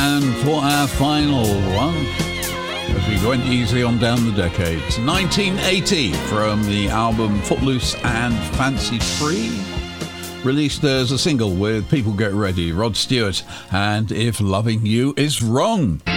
And for our final one, as we went easy on down the decades, 1980 from the album Footloose and Fancy Free, released as a single with People Get Ready, Rod Stewart, and If Loving You Is Wrong.